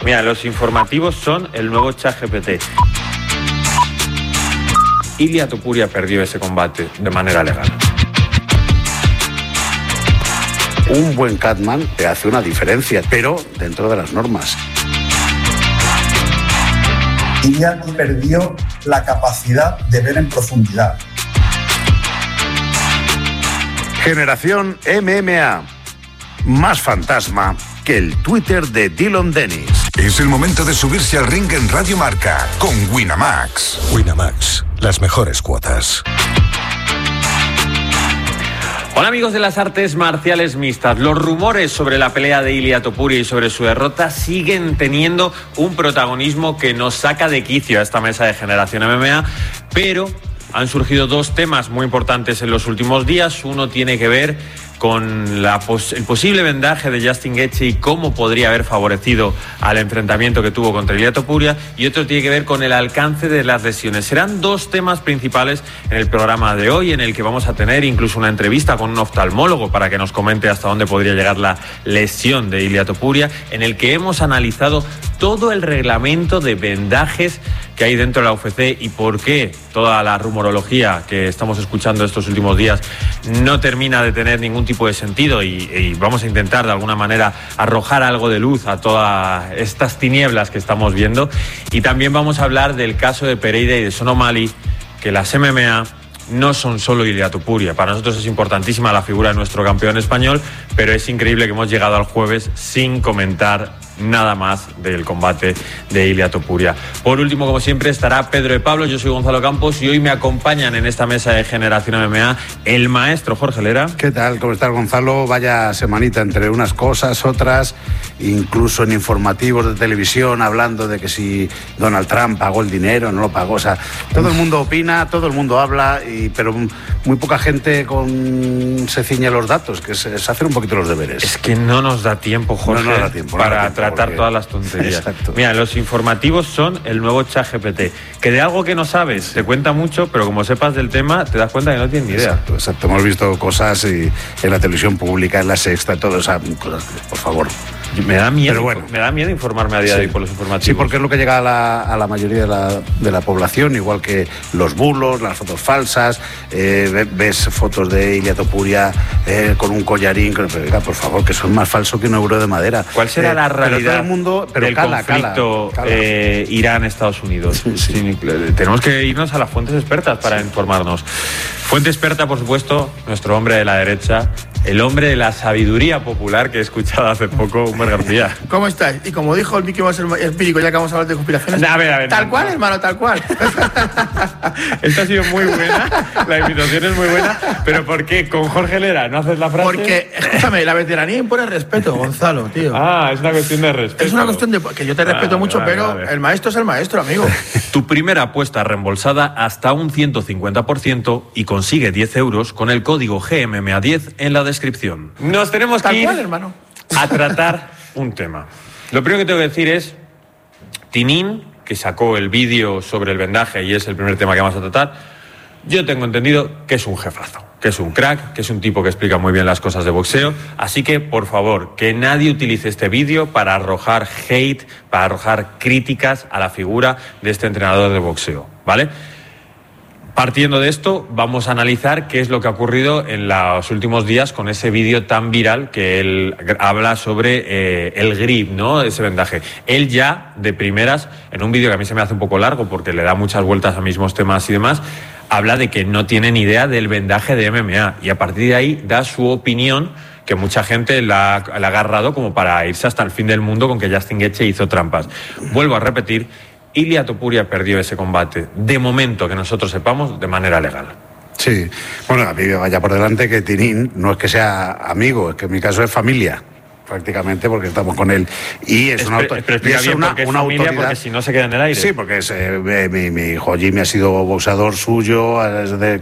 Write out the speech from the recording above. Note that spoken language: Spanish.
Mira, los informativos son el nuevo ChatGPT. Ilia Topuria perdió ese combate de manera legal. Un buen catman te hace una diferencia, pero dentro de las normas. Ilia perdió la capacidad de ver en profundidad. Generación MMA. Más fantasma que el Twitter de Dillon Dennis. Es el momento de subirse al ring en Radio Marca con Winamax. Winamax, las mejores cuotas. Hola amigos de las artes marciales mixtas. Los rumores sobre la pelea de Ilia Topuria y sobre su derrota siguen teniendo un protagonismo que nos saca de quicio a esta mesa de Generación MMA, pero han surgido dos temas muy importantes en los últimos días. Uno tiene que ver con el posible vendaje de Justin Gaethje y cómo podría haber favorecido al enfrentamiento que tuvo contra Ilia Topuria, y otro tiene que ver con el alcance de las lesiones. Serán dos temas principales en el programa de hoy, en el que vamos a tener incluso una entrevista con un oftalmólogo para que nos comente hasta dónde podría llegar la lesión de Ilia Topuria, en el que hemos analizado todo el reglamento de vendajes que hay dentro de la UFC y por qué toda la rumorología que estamos escuchando estos últimos días no termina de tener ningún tipo de sentido, y vamos a intentar de alguna manera arrojar algo de luz a todas estas tinieblas que estamos viendo. Y también vamos a hablar del caso de Pereira y de Sean O'Malley, que las MMA no son solo Ilia Topuria. Para nosotros es importantísima la figura de nuestro campeón español, pero es increíble que hemos llegado al jueves sin comentar nada más del combate de Ilia Topuria. Por último, como siempre, estará Pedro de Pablo. Yo soy Gonzalo Campos y hoy me acompañan en esta mesa de Generación MMA el maestro Jorge Lera. ¿Qué tal? ¿Cómo estás, Gonzalo? Vaya semanita entre unas cosas, otras, incluso en informativos de televisión hablando de que si Donald Trump pagó el dinero, no lo pagó. O sea, todo el mundo opina, todo el mundo habla, pero muy poca gente se ciñe a los datos, que es hacer un poquito los deberes. Es que no nos da tiempo, Jorge, no nos da tiempo, para tratar todas las tonterías. Exacto. Mira, los informativos son el nuevo ChatGPT, que de algo que no sabes te cuenta mucho, pero como sepas del tema te das cuenta que no tienes ni idea. Exacto. Hemos visto cosas en la televisión pública, en La Sexta, todo esas cosas, por favor. Me da miedo, pero bueno, me da miedo informarme a día de hoy por los informativos. Sí, porque es lo que llega a la mayoría de la población, igual que los bulos, las fotos falsas, ves fotos de Ilia Topuria con un collarín, pero, por favor, que son más falsos que un euro de madera. ¿Cuál será la realidad todo el mundo, del conflicto Irán-Estados Unidos? Sí. Tenemos que irnos a las fuentes expertas para informarnos. Fuente experta, por supuesto, nuestro hombre de la derecha, el hombre de la sabiduría popular que he escuchado hace poco, Humber García. ¿Cómo estás? Y como dijo el Vicky Más Empírico, ya que vamos a hablar de conspiraciones. A ver. Tal cual, hermano, tal cual. Esta ha sido muy buena, la invitación es muy buena, pero ¿por qué con Jorge Lera no haces la frase? Porque, escúchame, la veteranía impone respeto, Gonzalo, tío. Es una cuestión de respeto. Es una cuestión de que yo te respeto mucho, pero el maestro es el maestro, amigo. Tu primera apuesta reembolsada hasta un 150% y consigue 10 euros con el código GMMA10 en la descripción. Nos tenemos que ir hermano, a tratar un tema. Lo primero que tengo que decir es Tinin, que sacó el vídeo sobre el vendaje y es el primer tema que vamos a tratar. Yo tengo entendido que es un jefazo, que es un crack, que es un tipo que explica muy bien las cosas de boxeo. Así que, por favor, que nadie utilice este vídeo para arrojar hate, para arrojar críticas a la figura de este entrenador de boxeo, ¿vale? Partiendo de esto, vamos a analizar qué es lo que ha ocurrido en los últimos días con ese vídeo tan viral que él habla sobre el grip, ¿no? Ese vendaje. Él ya, de primeras, en un vídeo que a mí se me hace un poco largo porque le da muchas vueltas a mismos temas y demás, habla de que no tiene ni idea del vendaje de MMA y a partir de ahí da su opinión, que mucha gente la ha agarrado como para irse hasta el fin del mundo con que Justin Gaethje hizo trampas. Vuelvo a repetir, Ilia Topuria perdió ese combate, de momento que nosotros sepamos, de manera legal. Sí, bueno, a mí me vaya por delante que Tinin no es que sea amigo, es que en mi caso es familia, prácticamente, porque estamos con él. Y es una autoridad, porque si no se queda en el aire. Sí, porque mi hijo Jimmy ha sido boxeador suyo, es de